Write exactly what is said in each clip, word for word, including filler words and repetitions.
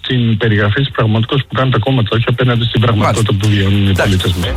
στην περιγραφή της πραγματικότητας που κάνουν τα κόμματα, όχι απέναντι στην πραγματικότητα που βιώνουν οι πολίτες μας.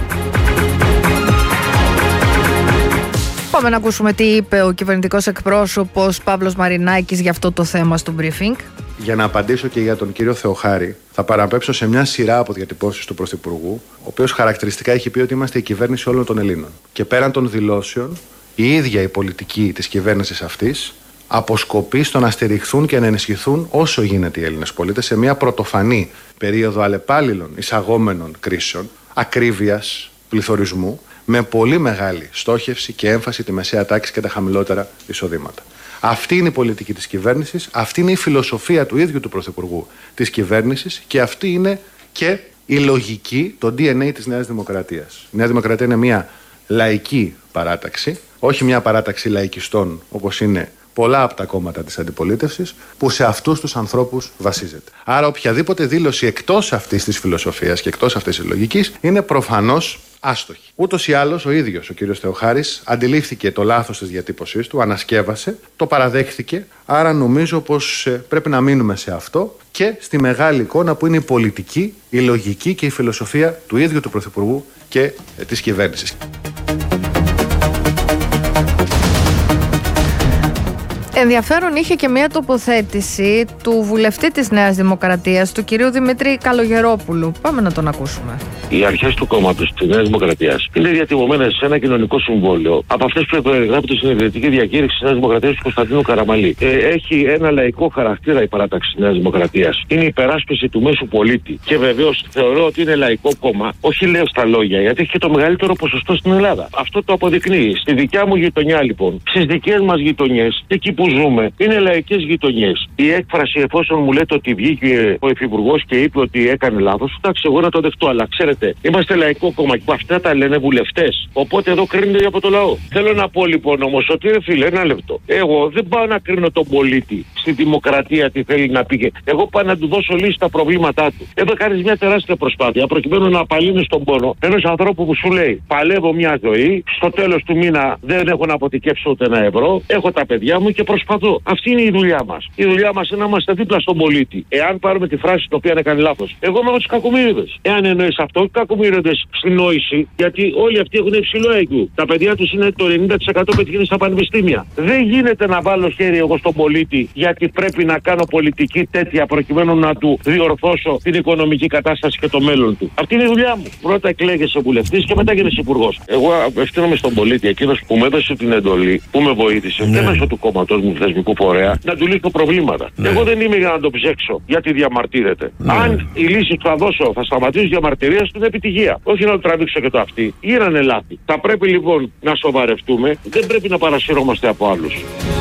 Πάμε να ακούσουμε τι είπε ο κυβερνητικός εκπρόσωπος Παύλος Μαρινάκης για αυτό το θέμα στο briefing. Για να απαντήσω και για τον κύριο Θεοχάρη, θα παραπέμψω σε μια σειρά από διατυπώσεις του Πρωθυπουργού, ο οποίος χαρακτηριστικά έχει πει ότι είμαστε η κυβέρνηση όλων των Ελλήνων. Και πέραν των δηλώσεων, η ίδια η πολιτική της κυβέρνησης αυτής αποσκοπεί στο να στηριχθούν και να ενισχυθούν όσο γίνεται οι Έλληνες πολίτες σε μια πρωτοφανή περίοδο αλλεπάλληλων εισαγόμενων κρίσεων, ακρίβειας, πληθωρισμού, με πολύ μεγάλη στόχευση και έμφαση τη μεσαία τάξη και τα χαμηλότερα εισοδήματα. Αυτή είναι η πολιτική της κυβέρνησης, αυτή είναι η φιλοσοφία του ίδιου του Πρωθυπουργού της κυβέρνησης και αυτή είναι και η λογική, το ντι εν έι της Νέας Δημοκρατίας. Η Νέα Δημοκρατία είναι μια λαϊκή παράταξη, όχι μια παράταξη λαϊκιστών όπως είναι πολλά από τα κόμματα της αντιπολίτευσης, που σε αυτούς τους ανθρώπους βασίζεται. Άρα οποιαδήποτε δήλωση εκτός αυτής της φιλοσοφίας και εκτός αυτής της λογικής είναι προφανώς άστοχη. Ούτως ή άλλως ο ίδιος ο κύριος Θεοχάρης αντιλήφθηκε το λάθος της διατύπωσής του, ανασκεύασε, το παραδέχθηκε, άρα νομίζω πως πρέπει να μείνουμε σε αυτό και στη μεγάλη εικόνα που είναι η πολιτική, η λογική και η φιλοσοφία του ίδιου του Πρωθυπουργού και της κυβέρνησης. Ενδιαφέρον είχε και μια τοποθέτηση του βουλευτή της Νέας Δημοκρατίας, του κυρίου Δημήτρη Καλογερόπουλου. Πάμε να τον ακούσουμε. Οι αρχές του κόμματος της Νέας Δημοκρατίας είναι διατυπωμένες σε ένα κοινωνικό συμβόλαιο από αυτές που περιγράφονται στην ιδρυτική διακήρυξη της Νέας Δημοκρατίας του Κωνσταντίνου Καραμαλή. Ε, έχει ένα λαϊκό χαρακτήρα η παράταξη της Νέας Δημοκρατίας. Είναι η υπεράσπιση του μέσου πολίτη. Και βεβαίως θεωρώ ότι είναι λαϊκό κόμμα, όχι λέω στα λόγια, γιατί έχει και το μεγαλύτερο ποσοστό στην Ελλάδα. Αυτό το αποδεικνύει. Στη δικιά μου γειτονιά λοιπόν, στις δικές μας γειτονιές, εκεί που ζούμε, είναι λαϊκές γειτονιές. Η έκφραση, εφόσον μου λέτε ότι βγήκε ο υφυπουργός και είπε ότι έκανε λάθος, εντάξει, εγώ να το δεχτώ, αλλά ξέρετε, είμαστε λαϊκό κόμμα και αυτά τα λένε βουλευτές. Οπότε εδώ κρίνεται από το λαό. Θέλω να πω λοιπόν όμως ότι ρε φίλε, ένα λεπτό. Εγώ δεν πάω να κρίνω τον πολίτη στη δημοκρατία τι θέλει να πει. Εγώ πάω να του δώσω λύση στα προβλήματά του. Εδώ κάνεις μια τεράστια προσπάθεια προκειμένου να απαλύνεις τον πόνο ενός ανθρώπου που σου λέει: παλεύω μια ζωή, στο τέλος του μήνα δεν έχω να αποθηκεύσω ούτε ένα ευρώ, έχω τα παιδιά μου και προσπαθώ. Αυτή είναι η δουλειά μας. Η δουλειά μας είναι να είμαστε δίπλα στον πολίτη. Εάν πάρουμε τη φράση την οποία έκανε λάθος, εγώ είμαι με τους κακομοίριδες. Εάν εννοείς αυτό, οι κακομοίριδες στην νόηση, γιατί όλοι αυτοί έχουν υψηλό άι κιου. Τα παιδιά τους είναι το ενενήντα τοις εκατό πετυχαίνει στα πανεπιστήμια. Δεν γίνεται να βάλω χέρι εγώ στον πολίτη, γιατί πρέπει να κάνω πολιτική τέτοια προκειμένου να του διορθώσω την οικονομική κατάσταση και το μέλλον του. Αυτή είναι η δουλειά μου. Πρώτα εκλέγεσαι βουλευτής και μετά γίνεσαι υπουργός. Εγώ απευθύνομαι στον πολίτη, εκείνος που με έδωσε την εντολή, που με βοήθησε ναι. και μέσω του κόμματος μου, θεσμικού φορέα, να του λύσω προβλήματα. Ναι. Εγώ δεν είμαι για να το ψέξω, γιατί διαμαρτύρεται. Ναι. Αν η λύση που θα δώσω θα σταματήσει διαμαρτυρία, στην επιτυχία. Όχι να το τραβήξω και το αυτή. Γίνανε λάθη. Θα πρέπει λοιπόν να σοβαρευτούμε, δεν πρέπει να παρασυρώμαστε από άλλους.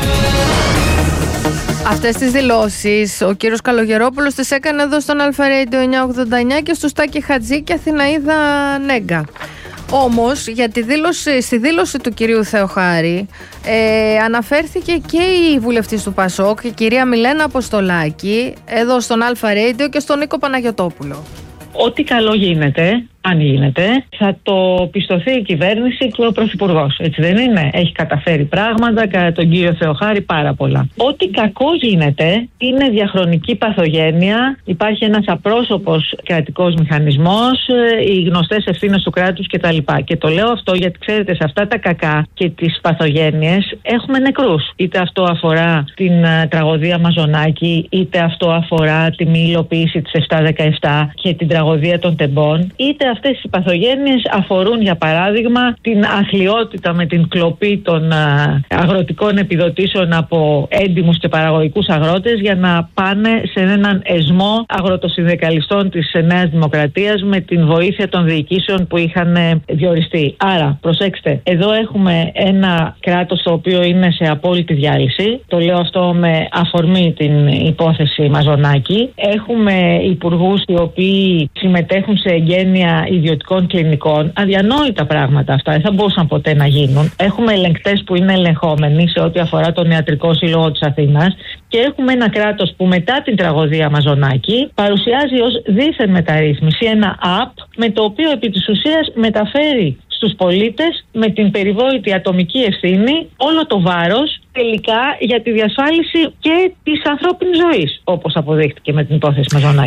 Αυτές τις δηλώσεις ο κύριος Καλογερόπουλος τις έκανε εδώ στον Αλφα Radio εννιακόσια ογδόντα εννιά και στο Στάκη Χατζή και Αθηναίδα Νέγκα. Όμως για τη δήλωση, στη δήλωση του κυρίου Θεοχάρη ε, αναφέρθηκε και η βουλευτής του Πασόκ, η κυρία Μιλένα Αποστολάκη, εδώ στον Αλφα Radio και στον Νίκο Παναγιωτόπουλο. Ό,τι καλό γίνεται, αν γίνεται, θα το πιστωθεί η κυβέρνηση και ο Πρωθυπουργός. Έτσι δεν είναι? Έχει καταφέρει πράγματα κατά τον κύριο Θεοχάρη πάρα πολλά. Ό,τι κακό γίνεται είναι διαχρονική παθογένεια, υπάρχει ένας απρόσωπος κρατικός μηχανισμός, οι γνωστές ευθύνες του κράτους κτλ. Και το λέω αυτό γιατί ξέρετε, σε αυτά τα κακά και τις παθογένειες έχουμε νεκρούς. Είτε αυτό αφορά την uh, τραγωδία Μαζονάκη, είτε αυτό αφορά τη μη υλοποίηση της επτακόσια δεκαεπτά και την τραγωδία των Τεμπών, είτε αυτές οι παθογένειες αφορούν για παράδειγμα την αθλιότητα με την κλοπή των α, αγροτικών επιδοτήσεων από έντιμους και παραγωγικούς αγρότες για να πάνε σε έναν εσμό αγροτοσυνδικαλιστών της Νέας Δημοκρατίας με την βοήθεια των διοικήσεων που είχαν διοριστεί. Άρα προσέξτε, εδώ έχουμε ένα κράτος το οποίο είναι σε απόλυτη διάλυση. Το λέω αυτό με αφορμή την υπόθεση Μαζονάκη. Έχουμε υπουργούς οι οποίοι συμμετέχουν σε εγγένεια ιδιωτικών κλινικών. Αδιανόητα πράγματα αυτά, δεν θα μπορούσαν ποτέ να γίνουν. Έχουμε ελεγκτές που είναι ελεγχόμενοι σε ό,τι αφορά τον Ιατρικό Σύλλογο της Αθήνας και έχουμε ένα κράτος που μετά την τραγωδία Μαζονάκη παρουσιάζει ως δίθεν μεταρρύθμιση ένα app με το οποίο επί της ουσίας μεταφέρει στους πολίτες με την περιβόητη ατομική ευθύνη όλο το βάρος τελικά για τη διασφάλιση και της ανθρώπινης ζωής, όπως αποδείχτηκε με την υπόθεση Μαζονάκη.